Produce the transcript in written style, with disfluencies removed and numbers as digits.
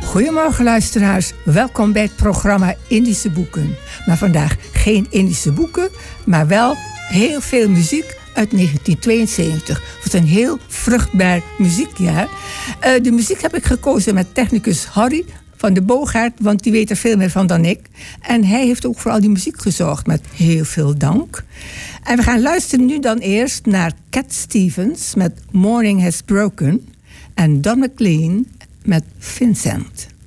Goedemorgen luisteraars, welkom bij het programma Indische Boeken. Maar vandaag geen Indische boeken, maar wel heel veel muziek uit 1972. Wat een heel vruchtbaar muziekjaar. De muziek heb ik gekozen met technicus Harry van de Boogaard, want die weet er veel meer van dan ik. En hij heeft ook voor al die muziek gezorgd, met heel veel dank. En we gaan luisteren nu dan eerst naar Cat Stevens met Morning Has Broken en Don McLean met Vincent.